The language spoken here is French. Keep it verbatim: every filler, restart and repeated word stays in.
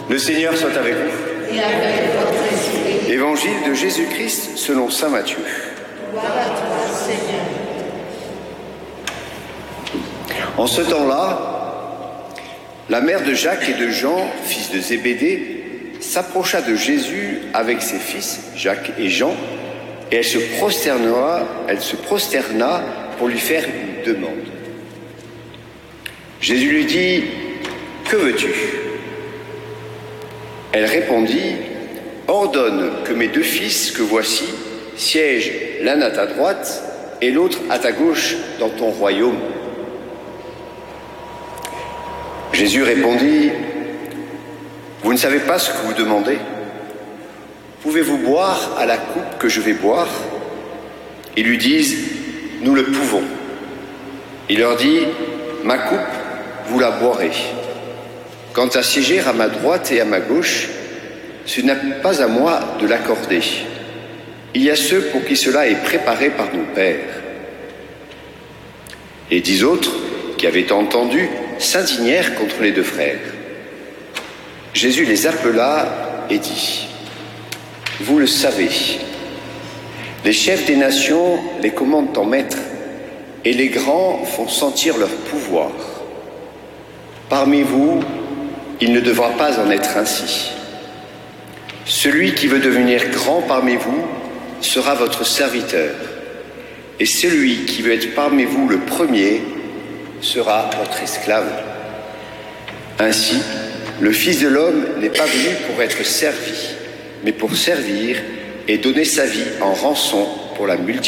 Le Seigneur soit avec vous. Et avec votre esprit. Évangile de Jésus-Christ selon saint Matthieu. Gloire à toi, Seigneur. En ce temps-là, la mère de Jacques et de Jean, fils de Zébédée, s'approcha de Jésus avec ses fils, Jacques et Jean, et elle se prosterna, elle se prosterna pour lui faire une demande. Jésus lui dit « Que veux-tu » Elle répondit « Ordonne que mes deux fils que voici siègent l'un à ta droite et l'autre à ta gauche dans ton royaume. » Jésus répondit « Vous ne savez pas ce que vous demandez. Pouvez-vous boire à la coupe que je vais boire ?» Ils lui disent « Nous le pouvons. » Il leur dit « Ma coupe, vous la boirez. Quant à siéger à ma droite et à ma gauche, ce n'est pas à moi de l'accorder. Il y a ceux pour qui cela est préparé par mon Père. » Les dix autres, qui avaient entendu, s'indignèrent contre les deux frères. Jésus les appela et dit « Vous le savez, les chefs des nations les commandent en maître, et les grands font sentir leur pouvoir. Parmi vous, il ne devra pas en être ainsi. Celui qui veut devenir grand parmi vous sera votre serviteur, et celui qui veut être parmi vous le premier sera votre esclave. Ainsi, le Fils de l'homme n'est pas venu pour être servi, mais pour servir et donner sa vie en rançon pour la multitude. »